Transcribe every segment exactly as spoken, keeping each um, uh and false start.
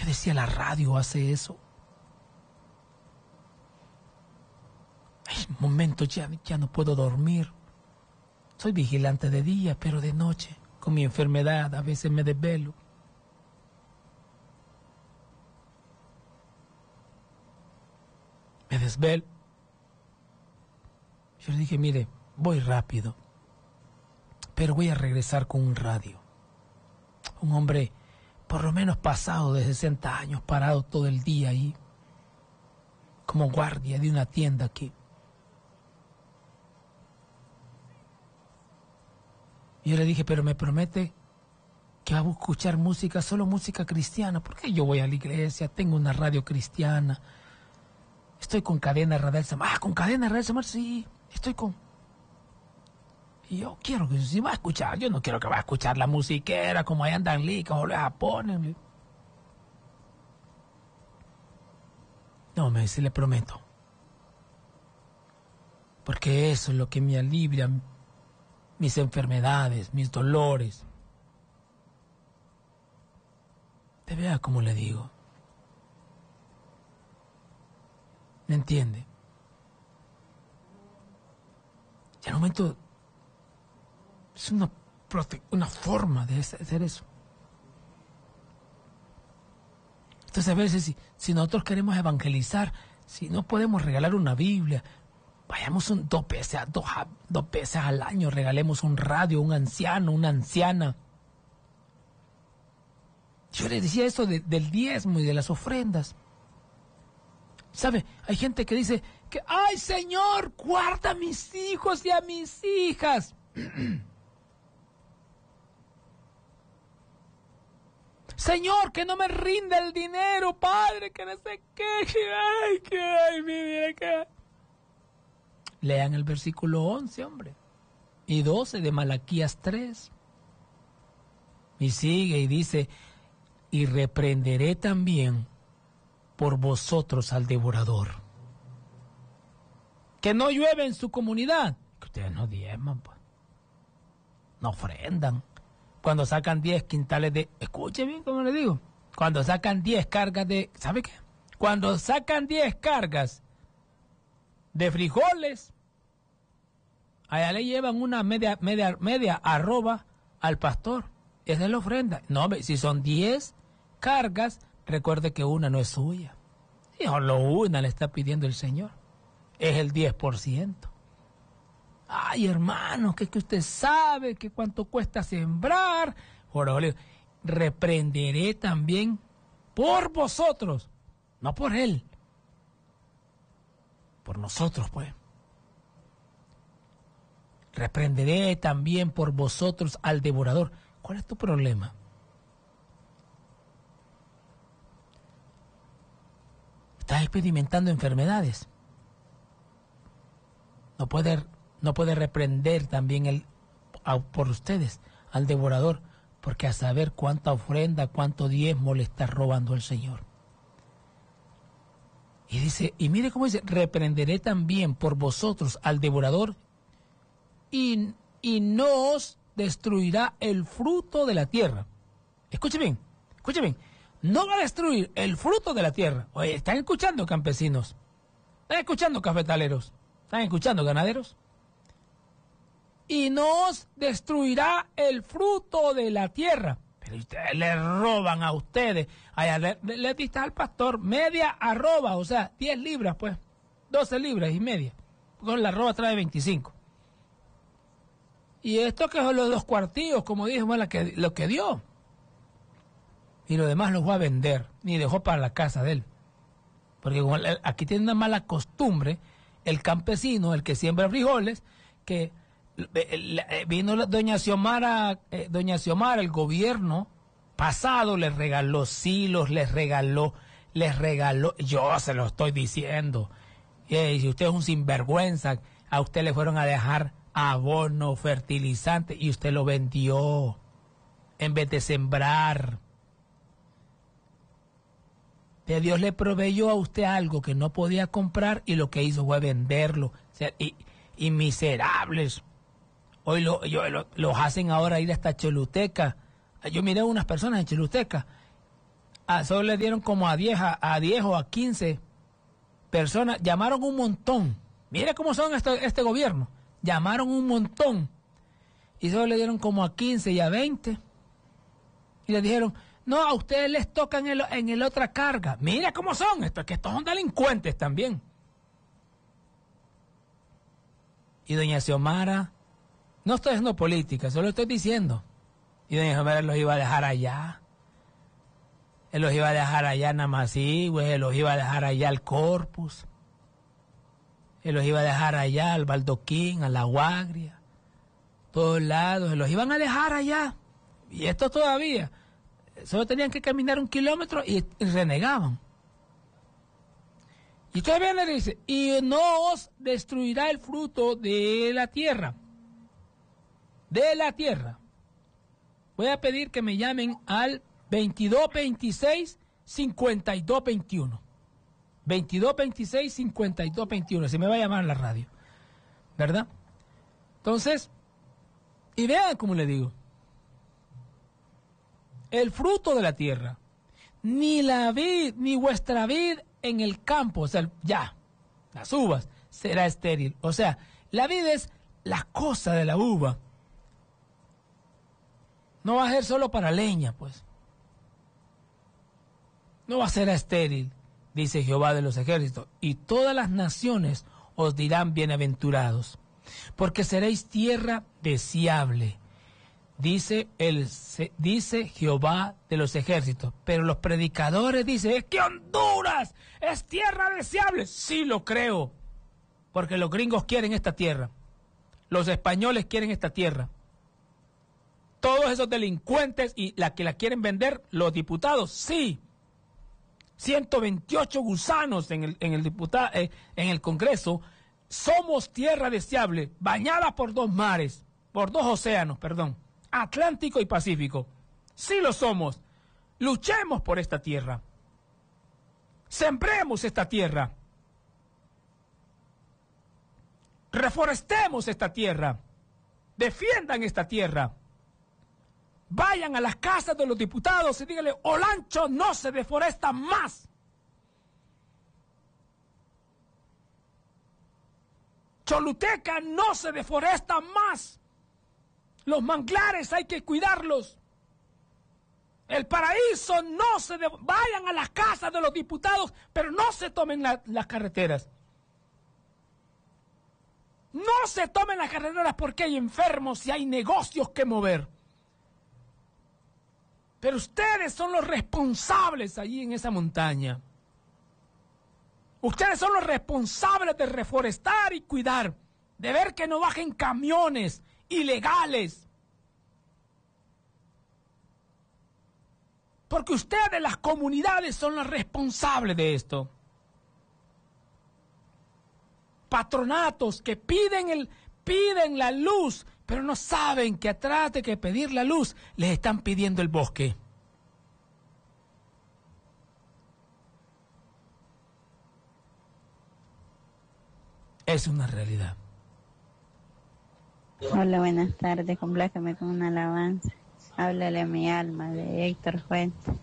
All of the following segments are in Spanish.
Yo decía, la radio hace eso. Hay momentos ya, ya no puedo dormir. Soy vigilante de día, pero de noche, con mi enfermedad, a veces me desvelo. Me desvelo. Yo le dije, mire, voy rápido, pero voy a regresar con un radio. Un hombre por lo menos pasado de sesenta años, parado todo el día ahí, como guardia de una tienda aquí. Y yo le dije, pero me promete que va a escuchar música, solo música cristiana, porque yo voy a la iglesia, tengo una radio cristiana, estoy con Cadena Radial Samar. Ah, con Cadena Radial Samar, sí, estoy con... Y yo quiero que si va a escuchar, yo no quiero que va a escuchar la musiquera como ahí andan licas o les ponen. No, me dice, le prometo. Porque eso es lo que me alivia mis enfermedades, mis dolores. Te vea como le digo. ¿Me entiende? Y al momento es una, una forma de hacer eso. Entonces a veces si, si nosotros queremos evangelizar, si no podemos regalar una Biblia, vayamos un, dos, veces, dos, dos veces al año, regalemos un radio a un anciano, una anciana. Yo le decía eso de, del diezmo y de las ofrendas. ¿Sabe? Hay gente que dice que, ¡ay, Señor, guarda a mis hijos y a mis hijas! Señor, que no me rinda el dinero, Padre, que no sé qué, que ay, que ay, mi vida, que... Lean el versículo once, hombre, y doce de Malaquías tres. Y sigue y dice, y reprenderé también por vosotros al devorador. Que no llueve en su comunidad, que ustedes no diezman, pues, no ofrendan. Cuando sacan diez quintales de... Escuche bien como le digo. Cuando sacan diez cargas de... ¿Sabe qué? Cuando sacan diez cargas de frijoles, allá le llevan una media, media, media arroba al pastor. Esa es la ofrenda. No, si son diez cargas, recuerde que una no es suya. Si solo una le está pidiendo el Señor. Es el diez por ciento. Ay, hermano, que, que usted sabe que cuánto cuesta sembrar. Jorge, reprenderé también por vosotros, no por él, por nosotros, pues. Reprenderé también por vosotros al devorador. ¿Cuál es tu problema? Estás experimentando enfermedades. No puedes... No puede reprender también el, a, por ustedes al devorador, porque a saber cuánta ofrenda, cuánto diezmo le está robando el Señor. Y dice, y mire cómo dice, reprenderé también por vosotros al devorador y, y no os destruirá el fruto de la tierra. Escuche bien, escuche bien, no va a destruir el fruto de la tierra. Oye, ¿están escuchando, campesinos? ¿Están escuchando, cafetaleros? ¿Están escuchando, ganaderos? Y no os destruirá el fruto de la tierra. Pero ustedes le roban a ustedes. Allá le, le, le diste al pastor media arroba, o sea, diez libras, pues, doce libras y media. Con la arroba trae veinticinco. Y esto que son los dos cuartillos, como dije, bueno, que, lo que dio. Y lo demás los va a vender. Ni dejó para la casa de él. Porque como el, aquí tiene una mala costumbre, el campesino, el que siembra frijoles, que... Vino la doña Xiomara, eh, doña Xiomara, el gobierno pasado les regaló silos, les regaló, les regaló, yo se lo estoy diciendo. Eh, si usted es un sinvergüenza, a usted le fueron a dejar abono, fertilizante y usted lo vendió en vez de sembrar. De Dios le proveyó a usted algo que no podía comprar y lo que hizo fue venderlo. O sea, y, y miserables. Hoy lo, yo, lo, los hacen ahora ir hasta Choluteca. Yo miré a unas personas en Choluteca a, solo le dieron como a diez, a, a diez o a quince personas, llamaron un montón. Mire cómo son este, este gobierno, llamaron un montón y solo le dieron como a quince y a veinte y le dijeron, no, a ustedes les toca en el, en el otra carga. Mire cómo son, esto, que estos son delincuentes también. Y doña Xiomara, no estoy haciendo política, solo estoy diciendo. Y doña Xiomara los iba a dejar allá. Él los iba a dejar allá en Amasí, él los iba a dejar allá al Corpus. Él los iba a dejar allá al Baldoquín, a La Guagria. Todos lados, él los iban a dejar allá. Y esto todavía. Solo tenían que caminar un kilómetro y, y renegaban. Y todavía le dice, y no os destruirá el fruto de la tierra. De la tierra. Voy a pedir que me llamen al veintidós veintiséis cincuenta y dos veintiuno. veintidós veintiséis cincuenta y dos veintiuno. Se me va a llamar en la radio. ¿Verdad? Entonces, y vean cómo le digo. El fruto de la tierra, ni la vid, ni vuestra vid en el campo, o sea, ya, las uvas, será estéril. O sea, la vid es la cosa de la uva. No va a ser solo para leña, pues. No va a ser estéril, dice Jehová de los ejércitos. Y todas las naciones os dirán bienaventurados, porque seréis tierra deseable. Dice, el, dice Jehová de los ejércitos. Pero los predicadores dicen, es que Honduras es tierra deseable. Sí lo creo, porque los gringos quieren esta tierra. Los españoles quieren esta tierra. Todos esos delincuentes y la que la quieren vender, los diputados, sí. ciento veintiocho gusanos en el, en el, diputado, eh, en el Congreso. Somos tierra deseable, bañada por dos mares, por dos océanos, perdón. Atlántico y Pacífico. Sí lo somos. Luchemos por esta tierra. Sembremos esta tierra. Reforestemos esta tierra. Defiendan esta tierra. Vayan a las casas de los diputados y díganle, Olancho no se deforesta más. Choluteca no se deforesta más. Los manglares hay que cuidarlos. El paraíso no se... De... Vayan a las casas de los diputados, pero no se tomen la, las carreteras. No se tomen las carreteras porque hay enfermos y hay negocios que mover. Pero ustedes son los responsables allí en esa montaña. Ustedes son los responsables de reforestar y cuidar, de ver que no bajen camiones ilegales. Porque ustedes, las comunidades, son los responsables de esto. Patronatos que piden, el, piden la luz, pero no saben que atrás de que pedir la luz, les están pidiendo el bosque. Es una realidad. Hola, buenas tardes. Complácame con una alabanza. Háblale a mi alma, de Héctor Fuentes.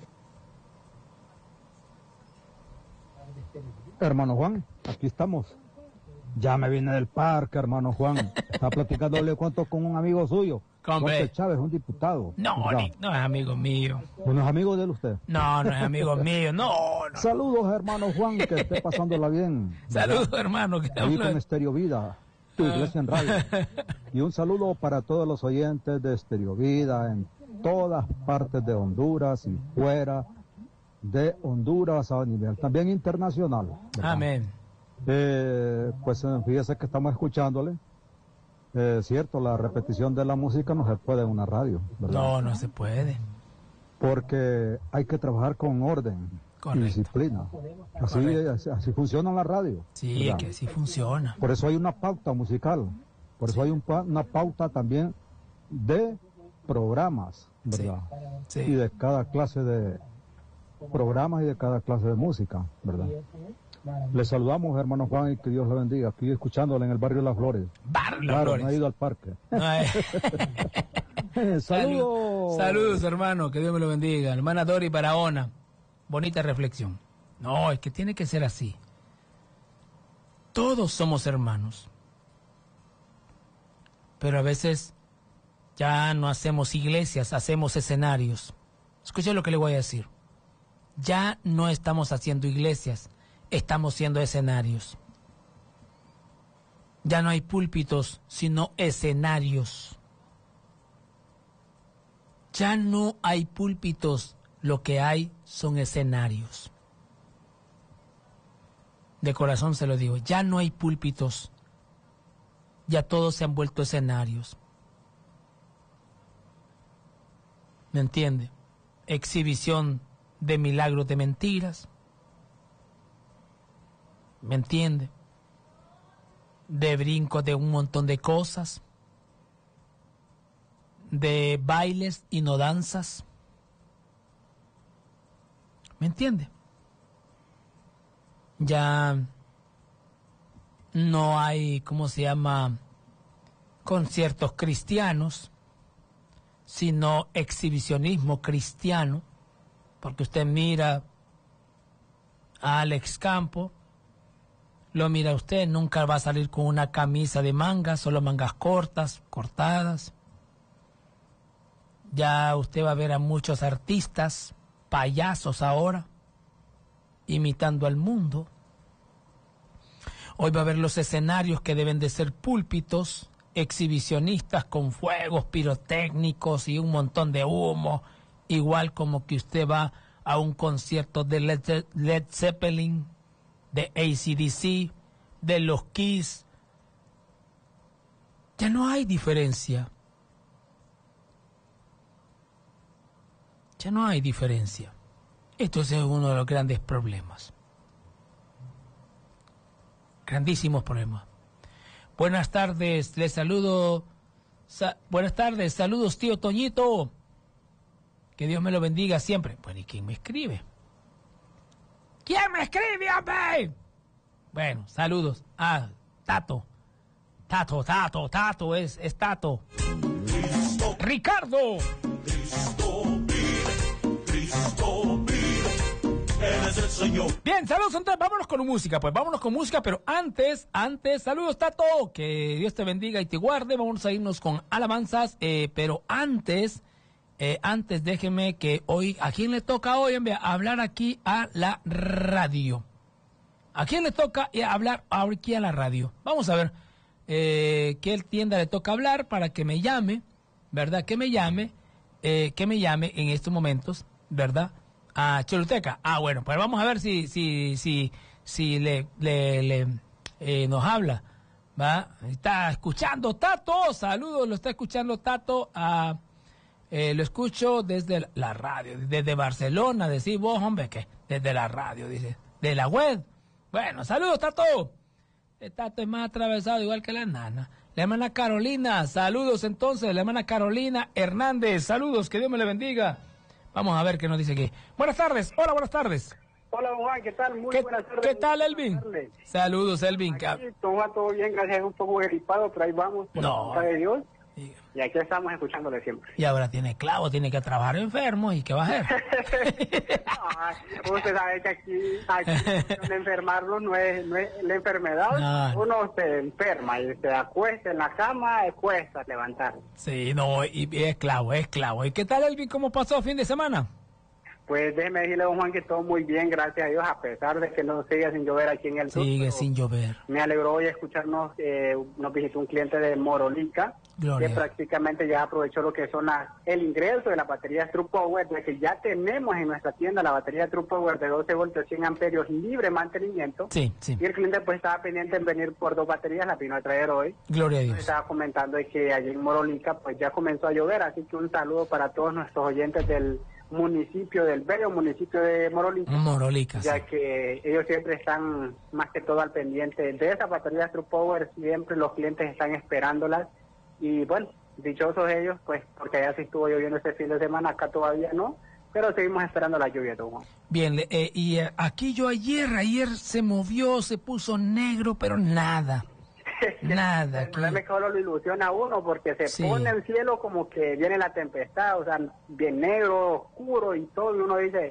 Hermano Juan, aquí estamos. Ya me vine del parque, hermano Juan. Está platicándole cuento con un amigo suyo. Jorge Chávez, un diputado. No, ni, no es amigo mío. ¿No es amigo de él usted? No, no es amigo mío, no, no. Saludos, hermano Juan, que esté pasándola bien. Saludos, hermano. Que Ahí con Estéreo Vida, tu iglesia en radio. Y un saludo para todos los oyentes de Estéreo Vida en todas partes de Honduras y fuera de Honduras a nivel también internacional, ¿verdad? Amén. Eh, pues fíjese que estamos escuchándole. Es eh, cierto, la repetición de la música no se puede en una radio, ¿verdad? No, no se puede. Porque hay que trabajar con orden. Correcto. Y disciplina. Así, así, así funciona la radio. Sí, ¿verdad? Que así funciona. Por eso hay una pauta musical. Por eso sí. hay un, una pauta también de programas, ¿verdad? Sí. Sí. Y de cada clase de programas y de cada clase de música, ¿verdad? Le saludamos, hermano Juan, y que Dios le bendiga. Aquí escuchándole en el barrio Las Flores. Barrio Las claro, Flores. No ha ido al parque. No, eh. Saludos. Saludos, hermano. Que Dios me lo bendiga. Hermana Dori Barahona. bonita reflexión. No, es que tiene que ser así. Todos somos hermanos. Pero a veces ya no hacemos iglesias, hacemos escenarios. Escuche lo que le voy a decir. Ya no estamos haciendo iglesias, estamos haciendo escenarios. Ya no hay púlpitos, sino escenarios. Ya no hay púlpitos, lo que hay son escenarios. De corazón se lo digo, ya no hay púlpitos, ya todos se han vuelto escenarios. ¿Me entiende? Exhibición de milagros de mentiras. ¿Me entiende? De brincos de un montón de cosas. De bailes y no danzas. ¿Me entiende? Ya no hay, ¿cómo se llama?, conciertos cristianos, sino exhibicionismo cristiano, porque usted mira a Alex Campo, lo mira usted, nunca va a salir con una camisa de mangas, solo mangas cortas, cortadas. Ya usted va a ver a muchos artistas, payasos ahora, imitando al mundo. Hoy va a ver los escenarios que deben de ser púlpitos, exhibicionistas con fuegos pirotécnicos y un montón de humo, igual como que usted va a un concierto de Led, Led Zeppelin, de A C D C, de los Kiss. Ya no hay diferencia. Ya no hay diferencia. Esto es uno de los grandes problemas. Grandísimos problemas. Buenas tardes, les saludo. Sa buenas tardes, saludos tío Toñito. Que Dios me lo bendiga siempre. Bueno, ¿y quién me escribe? ¿Quién me escribe, hombre? Bueno, saludos. Ah, Tato. Tato, Tato, Tato, es, es Tato. Cristo. Ricardo. Cristo vive, Cristo vive, Él es el Señor. Bien, saludos, entonces vámonos con música, pues vámonos con música, pero antes, antes, saludos Tato, que Dios te bendiga y te guarde, vamos a irnos con alabanzas, eh, pero antes... Eh, antes déjeme que hoy, ¿a quién le toca hoy? Hombre, hablar aquí a la radio. ¿A quién le toca hablar aquí a la radio? Vamos a ver eh, qué tienda le toca hablar para que me llame, ¿verdad? Que me llame, eh, que me llame en estos momentos, ¿verdad? A Choluteca. Ah, bueno, pues vamos a ver si, si, si, si le, le, le eh, nos habla, ¿va? Está escuchando Tato, saludos, lo está escuchando Tato a... Eh, lo escucho desde la radio, desde Barcelona, decís vos, hombre, que desde la radio, dice, de la web. Bueno, saludos, Tato. El Tato es más atravesado igual que la nana. La hermana Carolina, saludos entonces, la hermana Carolina Hernández, saludos, que Dios me le bendiga. Vamos a ver qué nos dice aquí. Buenas tardes, hola, buenas tardes. Hola, don Juan, ¿qué tal? Muy ¿Qué, buenas tardes. ¿Qué tal, Elvin? Saludos, Elvin. Aquí, don Juan, todo bien, gracias, un poco gripado, pero ahí vamos, por no. la de Dios. Y aquí estamos escuchándole siempre. Y ahora tiene clavo, tiene que trabajar enfermo, ¿y qué va a hacer? no, usted sabe que aquí, aquí enfermarlo no es, no es la enfermedad, no. Uno se enferma y se acuesta en la cama, cuesta levantar. Sí, no, y, y es clavo, es clavo. ¿Y qué tal, Elvin? ¿Cómo pasó fin de semana? Pues déjeme decirle, don Juan, que todo muy bien, gracias a Dios, a pesar de que no sigue sin llover aquí en el sur. Sigue sin llover. Me alegró hoy escucharnos, eh, nos visitó un cliente de Morolica, Gloria. Que prácticamente ya aprovechó lo que son las, el ingreso de la batería True Power, de que ya tenemos en nuestra tienda la batería True Power de doce voltios, cien amperios, libre mantenimiento. Sí, sí. Y el cliente pues estaba pendiente en venir por dos baterías, la vino a traer hoy. Gloria a Dios. Estaba comentando de que allí en Morolica pues ya comenzó a llover, así que un saludo para todos nuestros oyentes del municipio del bello municipio de Morolica, Morolica ya sí. que ellos siempre están más que todo al pendiente de esas baterías True Power, siempre los clientes están esperándolas y bueno, dichosos ellos, pues porque allá sí estuvo lloviendo este fin de semana, acá todavía no, pero seguimos esperando la lluvia, don Juan. Bien, eh, y eh, aquí yo ayer, ayer se movió, se puso negro, pero nada. Nada. El problema es que solo lo ilusiona a uno porque se sí. pone el cielo como que viene la tempestad, o sea, bien negro, oscuro y todo, y uno dice,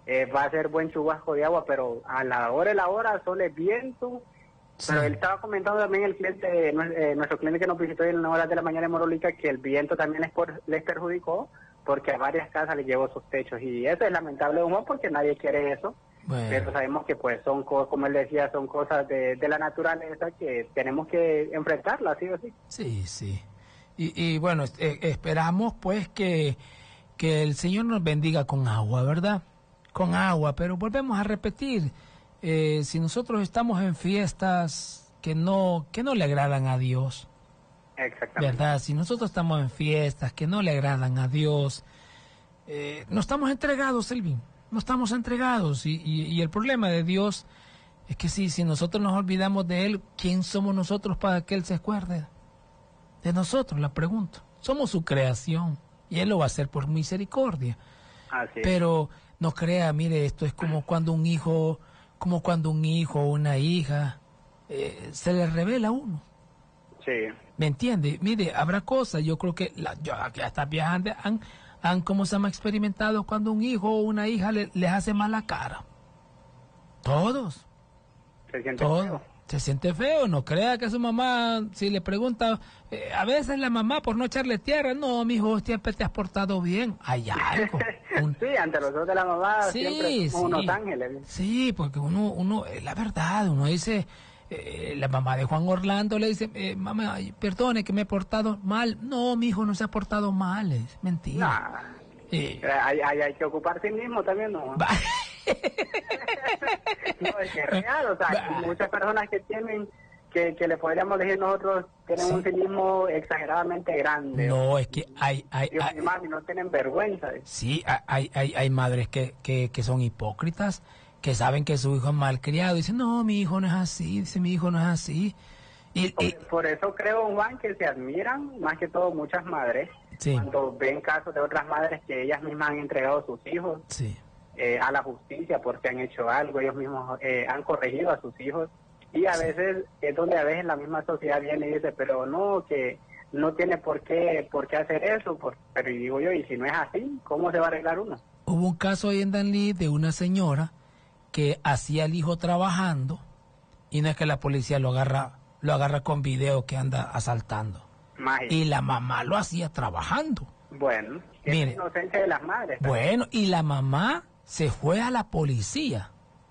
eh, va a ser buen chubasco de agua, pero a la hora de la hora, sol es viento. Sí. Pero él estaba comentando también el cliente, eh, nuestro cliente que nos visitó en las horas de la mañana en Morolica, que el viento también les, por, les perjudicó, porque a varias casas les llevó sus techos, y eso es lamentable, humor, porque nadie quiere eso. Bueno. Pero sabemos que pues son cosas, como él decía, son cosas de, de la naturaleza que tenemos que enfrentarlas, ¿sí o sí? Sí, sí. Y, y bueno, eh, esperamos pues que, que el Señor nos bendiga con agua, ¿verdad? Con agua, pero volvemos a repetir, eh, si nosotros estamos en fiestas que no, que no le agradan a Dios, exactamente, ¿verdad? Si nosotros estamos en fiestas que no le agradan a Dios, eh, no estamos entregados, Elvin, no estamos entregados, y, y, y el problema de Dios es que si, si nosotros nos olvidamos de Él, ¿quién somos nosotros para que Él se acuerde de nosotros? La pregunto. Somos su creación y Él lo va a hacer por misericordia. Así es. Pero no crea, mire, esto es como cuando un hijo, como cuando un hijo o una hija eh, se le revela a uno. Sí. ¿Me entiende? Mire, habrá cosas, yo creo que la, yo, aquí hasta viajantes han, han, como se llama, experimentado cuando un hijo o una hija le, les hace mala cara. Todos. Se siente Todos. feo. Se siente feo, no crea que su mamá, si le pregunta, eh, a veces la mamá por no echarle tierra, no, mijo, siempre te has portado bien, hay algo. Un... Sí, ante los ojos de la mamá sí, siempre somos sí. unos ángeles. Sí, porque uno, uno, es la verdad, uno dice, eh, la mamá de Juan Orlando le dice, eh, mamá, perdone que me he portado mal. No, mijo, no se ha portado mal, es mentira. Nah. Eh, hay, hay, hay que ocuparse mismo también, ¿no? Va. No, es que es real, o sea, hay muchas personas que tienen, que, que le podríamos decir nosotros, tienen sí. un cinismo exageradamente grande. No, es que hay... hay, Dios hay y mami no tienen vergüenza. Sí, hay, hay, hay madres que, que, que son hipócritas, que saben que su hijo es malcriado, y dicen, no, mi hijo no es así, dice, mi hijo no es así. Y, por, y, por eso creo, Juan, que se admiran, más que todo muchas madres, sí. cuando ven casos de otras madres que ellas mismas han entregado a sus hijos. Sí. Eh, a la justicia porque han hecho algo, ellos mismos eh, han corregido a sus hijos, y a veces es donde a veces la misma sociedad viene y dice, pero no, que no tiene por qué por qué hacer eso, por, pero y digo yo, y si no es así, ¿cómo se va a arreglar uno? Hubo un caso ahí en Danlí de una señora que hacía al hijo trabajando, y no es que la policía lo agarra, lo agarra con video que anda asaltando. Mágico. Y la mamá lo hacía trabajando. Bueno, es mire, la inocencia de las madres. ¿También? Bueno, y la mamá se fue a la policía,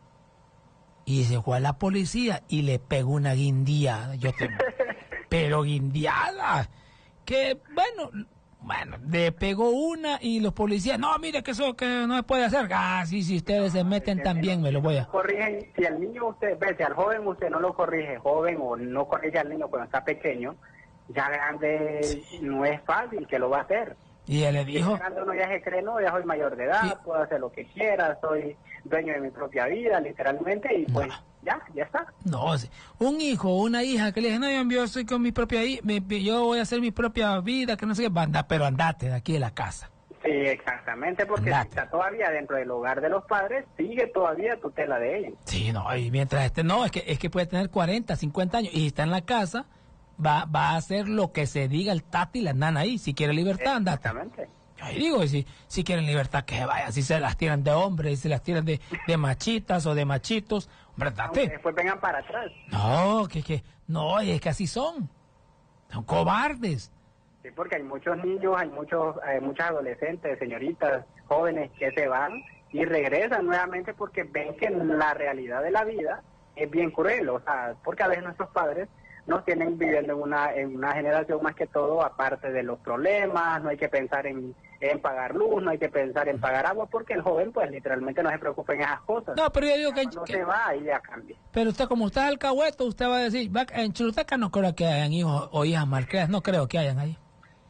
y se fue a la policía y le pegó una guindiada, yo te... pero guindiada, que bueno, bueno, le pegó una y los policías, no, mire que eso que no se puede hacer, ah, sí, si ustedes se meten también, me lo voy a... Corrigen, si al niño usted, ve, si al joven usted no lo corrige, joven, o no corrige al niño cuando está pequeño, ya grande sí. no es fácil que lo va a hacer. Y él le dijo... Cuando uno ya se cree, no, ya soy mayor de edad, sí. puedo hacer lo que quiera, soy dueño de mi propia vida, literalmente, y pues no. ya, ya está. No, sí. Un hijo o una hija que le dice, no, yo soy con mi propia hija, yo voy a hacer mi propia vida, que no sé qué, anda, pero andate de aquí de la casa. Sí, exactamente, porque si está todavía dentro del hogar de los padres, sigue todavía tutela de ellos. Sí, no, y mientras este, no, es que, es que puede tener cuarenta, cincuenta años, y está en la casa... Va, va a hacer lo que se diga el tati y la nana ahí. Si quiere libertad, andate. Exactamente. Yo ahí digo, si, si quieren libertad, que se vaya. Si se las tiran de hombres, si se las tiran de, de machitas o de machitos, hombre, andate. Después vengan para atrás. No, que, que, no, es que así son. Son cobardes. Sí, porque hay muchos niños, hay muchos, hay muchas adolescentes, señoritas, jóvenes que se van y regresan nuevamente porque ven que la realidad de la vida es bien cruel. O sea, porque a veces nuestros padres nos tienen viviendo en una en una generación más que todo, aparte de los problemas, no hay que pensar en, en pagar luz, no hay que pensar en pagar agua, porque el joven pues literalmente no se preocupa en esas cosas. No, pero yo digo que... Cuando que se va, ahí ya cambia. Pero usted, como usted es alcahueto, usted va a decir, va, en Choluteca no creo que hayan hijos o hijas malcriadas, no creo que hayan ahí.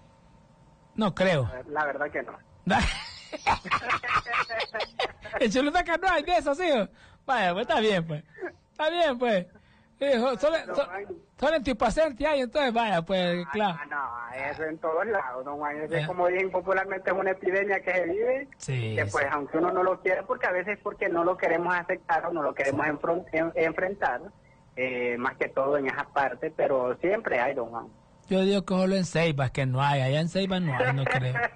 No creo. La verdad que no. En Choluteca no hay de eso, ¿sí? Vaya, pues está bien, pues. Está bien, pues. Solo, solo, solo en Tipacente hay, entonces vaya, pues, claro. No, no, eso en todos lados, don Juan. Eso es, como dicen popularmente, es una epidemia que se vive, sí, que pues, sí. aunque uno no lo quiere, porque a veces porque no lo queremos aceptar o no lo queremos sí. enfront, en, enfrentar, eh, más que todo en esa parte, pero siempre hay, don Juan. Yo digo que solo en Ceiba, que no hay, allá en Ceiba no hay, no creo.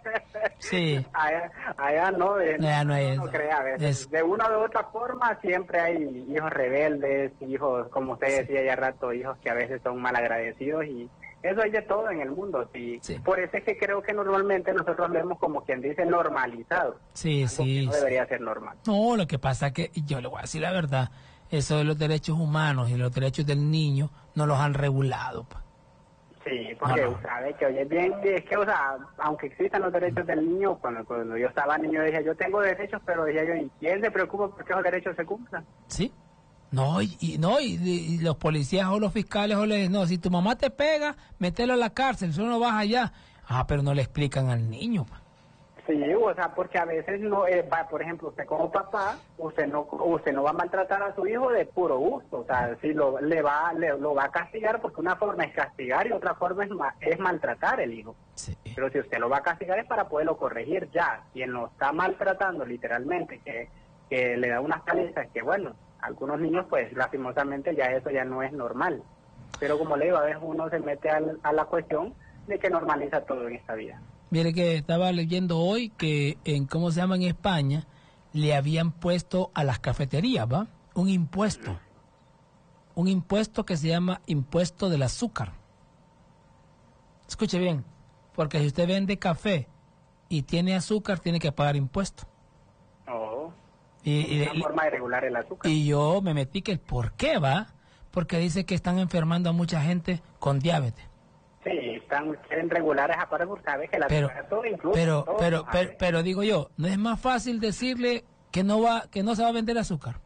Sí. Allá, allá no, de, allá no, hay no, no crea, a veces. es... De una u otra forma siempre hay hijos rebeldes, hijos, como usted sí. decía ya rato, hijos que a veces son malagradecidos y eso hay de todo en el mundo. Sí. Sí. Por eso es que creo que normalmente nosotros vemos como quien dice normalizado. Sí, sí. No sí. debería ser normal. No, lo que pasa es que, yo le voy a decir la verdad, eso de los derechos humanos y los derechos del niño no los han regulado. Pa. Sí, porque no, no. sabe que oye bien, es que, o sea, aunque existan los derechos del niño, cuando, cuando yo estaba niño decía, yo tengo derechos, pero decía yo, ¿y quién se preocupa porque esos derechos se cumplan? Sí. No, y, y no y, y los policías o los fiscales o les no, si tu mamá te pega, mételo a la cárcel, eso no vas allá. Ah, pero no le explican al niño. Pa. Sí, o sea, porque a veces no, eh, va, por ejemplo, usted como papá, usted no, usted no va a maltratar a su hijo de puro gusto, o sea, si lo le va, le, lo va a castigar porque una forma es castigar y otra forma es, ma, es maltratar el hijo. Sí. Pero si usted lo va a castigar es para poderlo corregir ya. Quien lo está maltratando literalmente, que, que le da unas palizas, que bueno, algunos niños pues lastimosamente ya eso ya no es normal. Pero como le digo, a veces uno se mete al, a la cuestión de que normaliza todo en esta vida. Mire que estaba leyendo hoy que en, ¿cómo se llama en España? Le habían puesto a las cafeterías, ¿va? Un impuesto. Un impuesto que se llama impuesto del azúcar. Escuche bien, porque si usted vende café y tiene azúcar, tiene que pagar impuesto. Oh, y, y una y, forma de regular el azúcar. Y yo me metí que el por qué, ¿va? Porque dice que están enfermando a mucha gente con diabetes. Sí, están, quieren regular esa parte porque sabes que la pero, todo incluye pero, todo, pero, pero, pero, pero digo yo, ¿no es más fácil decirle que no va, que no se va a vender azúcar?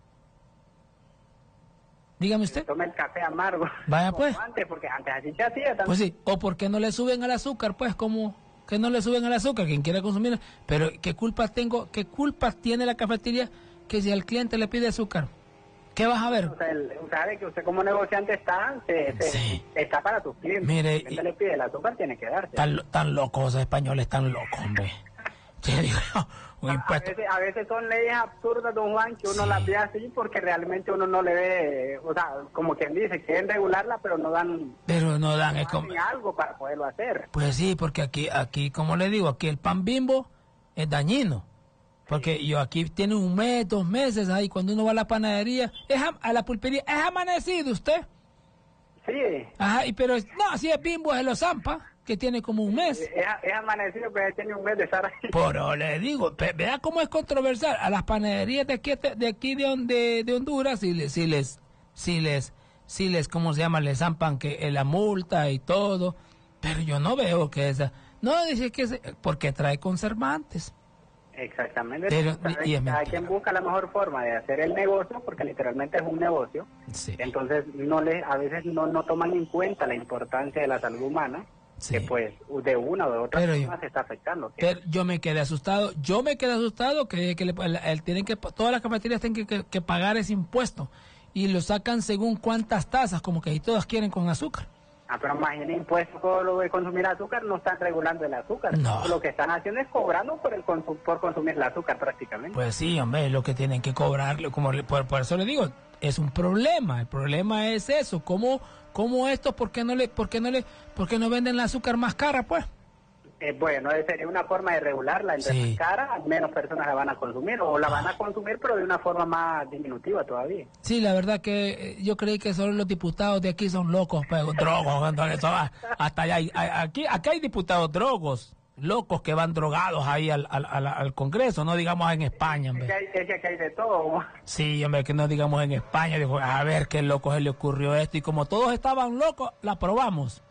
Dígame usted. Toma el café amargo. Vaya pues. Antes, porque antes así se hacía también. Pues sí, o porque no le suben al azúcar, pues, como que no le suben al azúcar, quien quiera consumir. Pero ¿qué culpas tengo, qué culpas tiene la cafetería que si al cliente le pide azúcar? ¿Qué vas a ver? O sea, el, sabe que usted como negociante está, se, se, sí. está para sus clientes. Mire, si el le pide el azúcar, tiene que darse. Tan, tan locos los españoles, tan locos, hombre. Digo, un a, a, veces, a veces son leyes absurdas, don Juan, que uno sí. las ve así porque realmente uno no le ve, o sea, como quien dice, quieren regularla, pero no dan, pero no dan no es como... algo para poderlo hacer. Pues sí, porque aquí, aquí, como le digo, aquí el pan Bimbo es dañino. Porque sí. yo aquí tiene un mes, dos meses, ahí cuando uno va a la panadería, es a, a la pulpería, es amanecido usted. Sí. Ajá, y pero no, si es Bimbo es los Zampa, que tiene como un mes. Es, es amanecido, pero tiene un mes de estar ahí. Pero le digo, vea cómo es controversial. A las panaderías de aquí de, aquí de, de, de Honduras, si les, si les, si les, si les, ¿cómo se llama? Les zampan que la multa y todo. Pero yo no veo que esa, no, dice que es, porque trae conservantes. Exactamente. Pero, y es Cada quien busca la mejor forma de hacer el negocio, porque literalmente es un negocio. Sí. Entonces, no le, a veces no, no toman en cuenta la importancia de la salud humana, sí. que pues de una o de otra pero forma yo, se está afectando. Pero yo me quedé asustado, yo me quedé asustado que, que le, el, el, tienen que todas las cafeterías tienen que, que, que pagar ese impuesto y lo sacan según cuántas tazas, como que ahí todas quieren con azúcar. Ah, pero imagínate, impuestos por lo de consumir azúcar, no están regulando el azúcar. No. Lo que están haciendo es cobrando por el consum por consumir el azúcar prácticamente. Pues sí, hombre, lo que tienen que cobrarle, como le, por, por eso le digo, es un problema. El problema es eso, cómo, cómo esto, por qué no le, por qué no le, por qué no venden el azúcar más cara, pues. Eh, bueno, sería una forma de regularla, entre sí. más cara, menos personas la van a consumir, o la van a consumir, pero de una forma más diminutiva todavía. Sí, la verdad que eh, yo creí que solo los diputados de aquí son locos, pero drogos, entonces, hasta allá hay, aquí, aquí hay diputados drogos, locos que van drogados ahí al, al, al, al Congreso, no digamos en España, hombre. Es que hay, es que hay de todo. Sí, hombre, que no digamos en España, digo, a ver qué loco se le ocurrió esto, y como todos estaban locos, la aprobamos.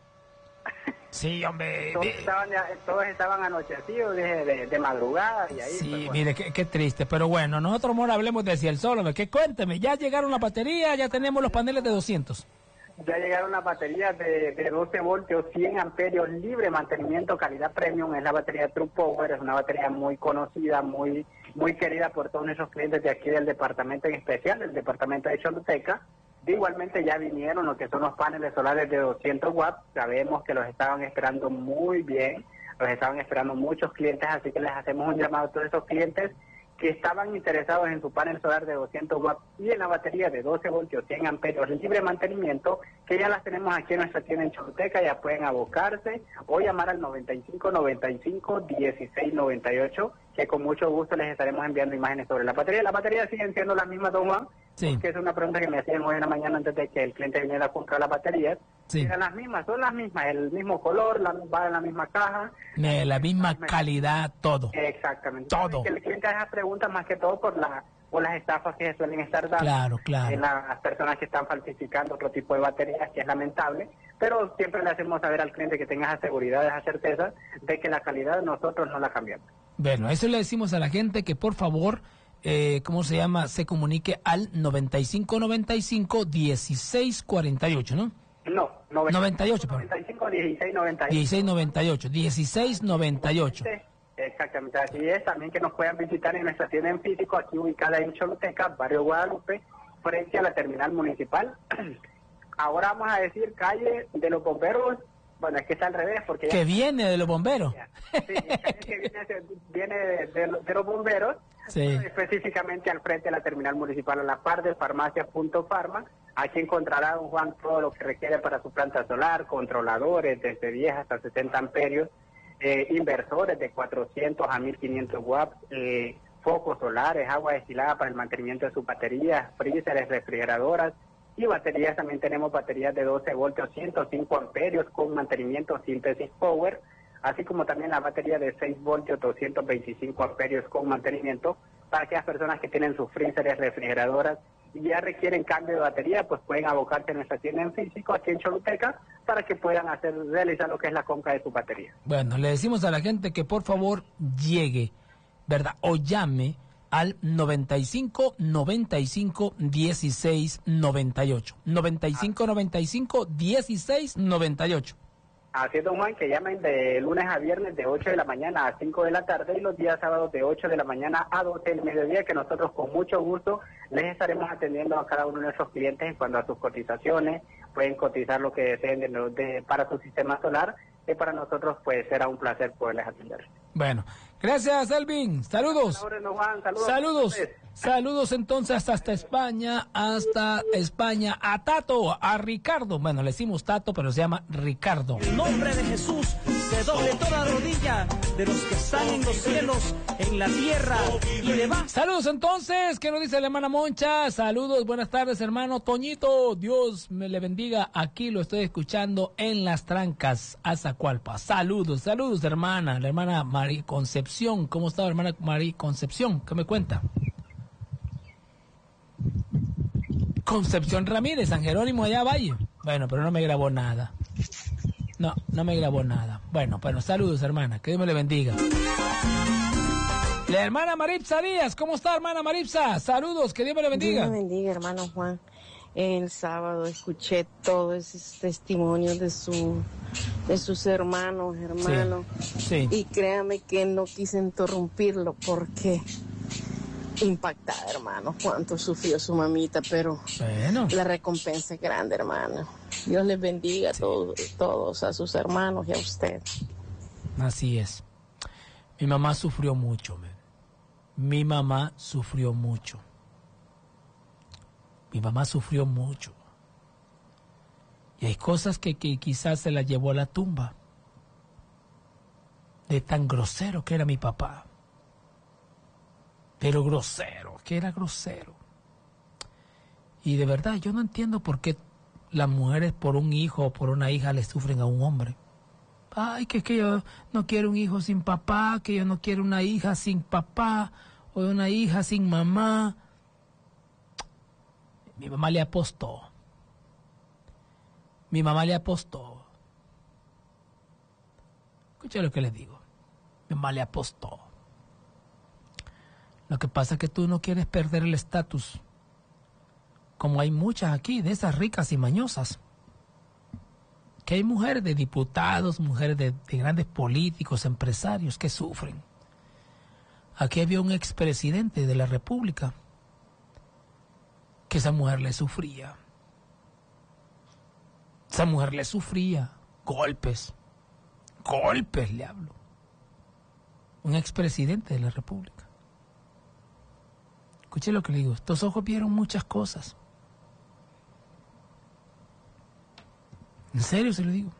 Sí, hombre. Todos, de... estaban, todos estaban anochecidos de, de, de madrugada y ahí. Sí, pues, bueno. mire, qué, qué triste. Pero bueno, nosotros ahora hablemos de Ciel Sol, hombre. Que cuénteme, ya llegaron las baterías, ya tenemos los paneles de doscientos. Ya llegaron las baterías de, de doce voltios, cien amperios, libre mantenimiento, calidad premium. Es la batería True Power, es una batería muy conocida, muy muy querida por todos nuestros clientes de aquí del departamento, en especial del departamento de Choluteca. Igualmente ya vinieron lo que son los paneles solares de doscientos watts, sabemos que los estaban esperando muy bien, los estaban esperando muchos clientes, así que les hacemos un llamado a todos esos clientes que estaban interesados en su panel solar de doscientos watts y en la batería de doce voltios, cien amperios, libre mantenimiento, que ya las tenemos aquí en nuestra tienda en Choluteca. Ya pueden abocarse o llamar al noventa y cinco, noventa y cinco, dieciséis, noventa y ocho, que con mucho gusto les estaremos enviando imágenes sobre la batería. Las baterías siguen siendo las mismas, don Juan, sí. Que es una pregunta que me hacían hoy en la mañana antes de que el cliente viniera a comprar las baterías. Sí. Eran las mismas, son las mismas, el mismo color, la, va en la misma caja. La, la misma calidad, todo. Exactamente. Todo. Que el cliente haga preguntas más que todo por la por las estafas que se suelen estar dando. Claro, claro. En las personas que están falsificando otro tipo de baterías, que es lamentable, pero siempre le hacemos saber al cliente que tenga esa seguridad, esa certeza de que la calidad nosotros no la cambiamos. Bueno, eso le decimos a la gente que por favor, eh, ¿cómo se llama? Se comunique al noventa y cinco, noventa y cinco, dieciséis, cuarenta y ocho, ¿no? No, noventa y ocho, noventa y cinco, dieciséis, noventa y ocho. dieciséis, noventa y ocho, dieciséis, noventa y ocho. Exactamente, así es. También que nos puedan visitar en nuestra tienda en físico, aquí ubicada en Choluteca, barrio Guadalupe, frente a la terminal municipal. Ahora vamos a decir calle de los bomberos. Bueno, es que está al revés, porque... Que ya... viene de los bomberos. Sí, calle que viene, viene de, de, de los bomberos, sí. Específicamente al frente de la terminal municipal, a la par de farmacia punto farma. Aquí encontrará, don Juan, todo lo que requiere para su planta solar, controladores desde diez hasta sesenta amperios, eh, inversores de cuatrocientos a mil quinientos watts, eh, focos solares, agua destilada para el mantenimiento de sus baterías, freezers, refrigeradoras y baterías. También tenemos baterías de doce voltios, ciento cinco amperios con mantenimiento Synthesis Power, así como también la batería de seis voltios, doscientos veinticinco amperios con mantenimiento para aquellas personas que tienen sus freezers, refrigeradoras y ya requieren cambio de batería, pues pueden abocarse en nuestra tienda en físico aquí en Choluteca para que puedan hacer realizar lo que es la compra de su batería. Bueno, le decimos a la gente que por favor llegue, ¿verdad? O llame al noventa y cinco, noventa y cinco, dieciséis, noventa y ocho. noventa y cinco, noventa y cinco, dieciséis, noventa y ocho. Así es, don Juan, que llamen de lunes a viernes de ocho de la mañana a cinco de la tarde y los días sábados de ocho de la mañana a doce del mediodía, que nosotros con mucho gusto les estaremos atendiendo a cada uno de nuestros clientes en cuanto a sus cotizaciones. Pueden cotizar lo que deseen de, de, para su sistema solar, y para nosotros pues será un placer poderles atender. Bueno, gracias, Elvin. Saludos. Don Juan, saludos. Saludos. Saludos entonces hasta España, hasta España, a Tato, a Ricardo. Bueno, le decimos Tato, pero se llama Ricardo. En el nombre de Jesús se doble toda rodilla de los que están en los cielos, en la tierra y debajo. Saludos entonces, ¿qué nos dice la hermana Moncha? Saludos, buenas tardes, hermano Toñito. Dios me le bendiga. Aquí lo estoy escuchando en Las Trancas, Azacualpa. Saludos, saludos, hermana, la hermana María Concepción. ¿Cómo está, hermana María Concepción? ¿Qué me cuenta? Concepción Ramírez, San Jerónimo allá Valle. Bueno, pero no me grabó nada. No, no me grabó nada. Bueno, bueno, saludos, hermana. Que Dios me le bendiga. La hermana Maripsa Díaz. ¿Cómo está, hermana Maripsa? Saludos, que Dios me le bendiga. Dios me bendiga, hermano Juan. El sábado escuché todos esos testimonios de su de sus hermanos, hermanos. Sí, sí. Y créame que no quise interrumpirlo porque... impactada, hermano, cuánto sufrió su mamita, pero bueno, la recompensa es grande, hermano. Dios les bendiga sí. a todos, todos, a sus hermanos y a usted. Así es. Mi mamá sufrió mucho, man. Mi mamá sufrió mucho. Mi mamá sufrió mucho. Y hay cosas que, que quizás se la llevó a la tumba. De tan grosero que era mi papá. Pero grosero, que era grosero. Y de verdad, yo no entiendo por qué las mujeres por un hijo o por una hija le sufren a un hombre. Ay, que, que yo no quiero un hijo sin papá, que yo no quiero una hija sin papá, o una hija sin mamá. Mi mamá le apostó. Mi mamá le apostó. Escucha lo que les digo. Mi mamá le apostó. Lo que pasa es que tú no quieres perder el estatus, como hay muchas aquí, de esas ricas y mañosas. Que hay mujeres de diputados, mujeres de, de grandes políticos, empresarios que sufren. Aquí había un expresidente de la República que esa mujer le sufría. Esa mujer le sufría golpes, golpes le hablo. Un expresidente de la República. Escuche lo que le digo. Estos ojos vieron muchas cosas. En serio se lo digo.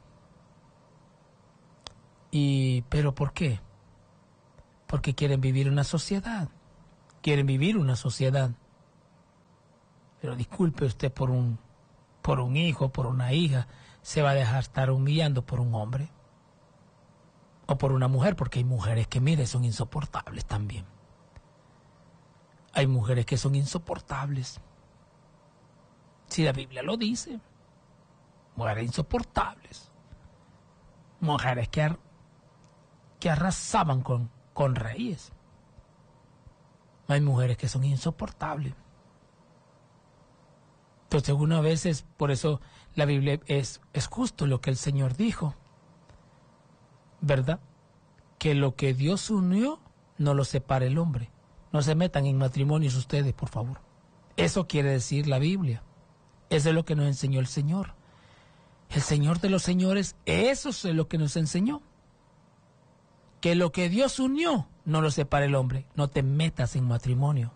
Y, ¿pero por qué? Porque quieren vivir una sociedad. Quieren vivir una sociedad. Pero disculpe usted, por un, por un hijo, por una hija, se va a dejar estar humillando por un hombre. O por una mujer, porque hay mujeres que, mire, son insoportables también. Hay mujeres que son insoportables. Si la Biblia lo dice. Mujeres insoportables. Mujeres que, ar, que arrasaban con, con reyes. Hay mujeres que son insoportables. Entonces, algunas veces, por eso la Biblia es, es justo lo que el Señor dijo. ¿Verdad? Que lo que Dios unió, no lo separe el hombre. No se metan en matrimonios ustedes, por favor. Eso quiere decir la Biblia. Eso es lo que nos enseñó el Señor. El Señor de los señores, eso es lo que nos enseñó. Que lo que Dios unió, no lo separe el hombre. No te metas en matrimonio.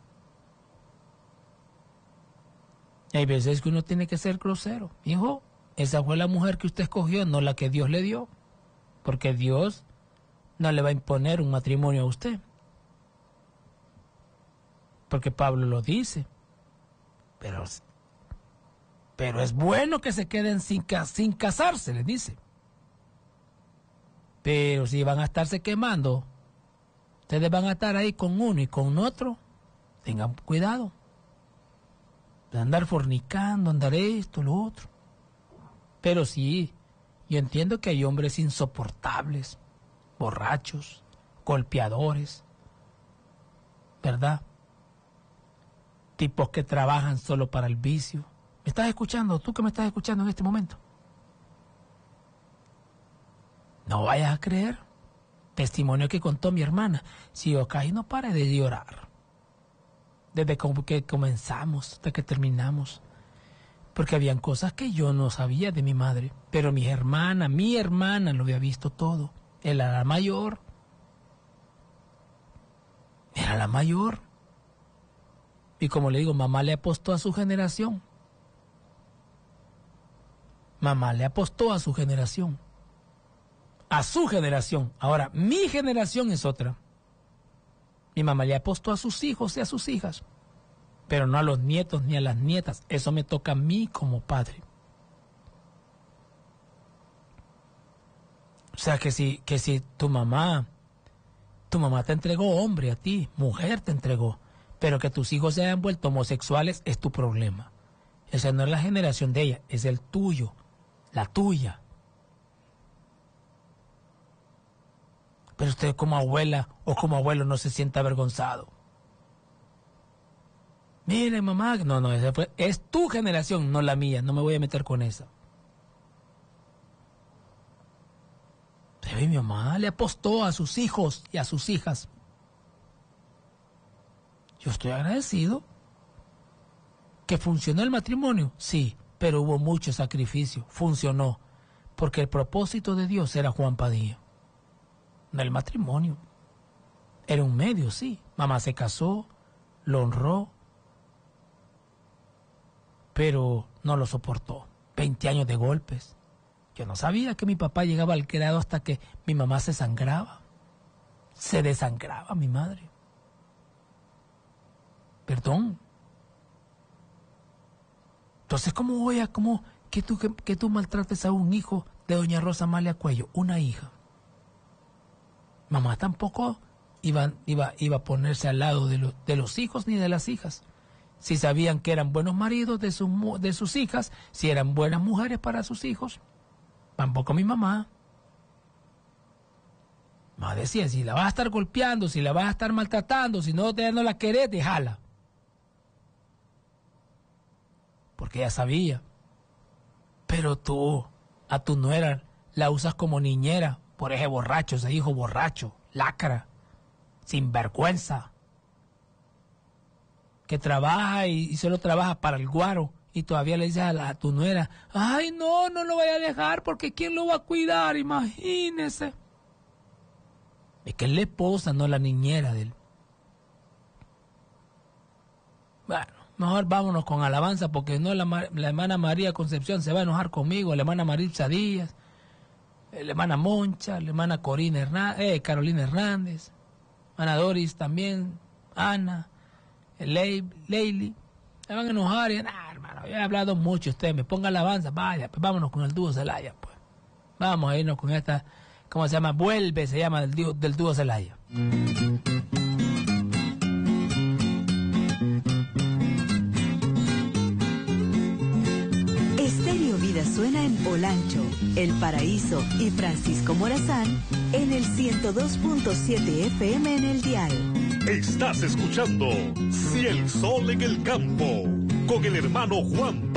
Hay veces que uno tiene que ser grosero. Hijo, esa fue la mujer que usted escogió, no la que Dios le dio. Porque Dios no le va a imponer un matrimonio a usted. Porque Pablo lo dice. Pero, pero es bueno que se queden sin, sin casarse, le dice. Pero si van a estarse quemando, ustedes van a estar ahí con uno y con otro, tengan cuidado. De andar fornicando, andar esto, lo otro. Pero sí, yo entiendo que hay hombres insoportables, borrachos, golpeadores, ¿verdad? Tipos que trabajan solo para el vicio. ¿Me estás escuchando? ¿Tú que me estás escuchando en este momento? No vayas a creer. Testimonio que contó mi hermana. Si yo caí, no pare de llorar. Desde que comenzamos hasta que terminamos. Porque habían cosas que yo no sabía de mi madre. Pero mi hermana, mi hermana lo había visto todo. Era la mayor. Era la mayor. Y como le digo, mamá le apostó a su generación. Mamá le apostó a su generación. A su generación. Ahora, mi generación es otra. Mi mamá le apostó a sus hijos y a sus hijas. Pero no a los nietos ni a las nietas. Eso me toca a mí como padre. O sea, que si, que si tu mamá, tu mamá te entregó hombre a ti, mujer te entregó, pero que tus hijos se hayan vuelto homosexuales es tu problema. Esa no es la generación de ella, es el tuyo, la tuya. Pero usted como abuela o como abuelo no se sienta avergonzado. Mire, mamá, no, no, esa fue, es tu generación, no la mía, no me voy a meter con esa. Pero mi mamá le apostó a sus hijos y a sus hijas. Yo estoy agradecido. ¿Que funcionó el matrimonio? Sí, pero hubo mucho sacrificio. Funcionó, porque el propósito de Dios era Juan Padilla. No el matrimonio. Era un medio, sí. Mamá se casó, lo honró, pero no lo soportó. Veinte años de golpes. Yo no sabía que mi papá llegaba al grado hasta que mi mamá se sangraba. Se desangraba mi madre. Perdón. Entonces, ¿cómo voy a, cómo, que tú, que, que tú maltrates a un hijo de doña Rosa Amalia Cuello, una hija? Mamá tampoco iba, iba, iba a ponerse al lado de, lo, de los hijos ni de las hijas. Si sabían que eran buenos maridos de, su, de sus hijas, si eran buenas mujeres para sus hijos. Tampoco mi mamá. Mamá decía, si la vas a estar golpeando, si la vas a estar maltratando, si no, te, no la querés, déjala. Porque ella sabía. Pero tú, a tu nuera, la usas como niñera por ese borracho, ese hijo borracho, lacra, sinvergüenza, que trabaja y, y solo trabaja para el guaro. Y todavía le dices a, la, a tu nuera, ay, no, no lo vaya a dejar porque ¿quién lo va a cuidar? Imagínese. Es que es la esposa, no la niñera de él. Mejor vámonos con alabanza, porque no la, la hermana María Concepción se va a enojar conmigo, la hermana Maritza Díaz, la hermana Moncha, la hermana Corina Hernández, eh, Carolina Hernández, Ana Doris también, Ana, Leili, se van a enojar y nah, hermano, yo he hablado mucho, usted me ponga alabanza, vaya, pues vámonos con el dúo Celaya, pues. Vamos a irnos con esta, ¿cómo se llama? Vuelve, se llama, del, del dúo Celaya. Estéreo Vida suena en Olancho, El Paraíso y Francisco Morazán en el ciento dos punto siete F M en el dial. Estás escuchando Si el Sol en el Campo con el hermano Juan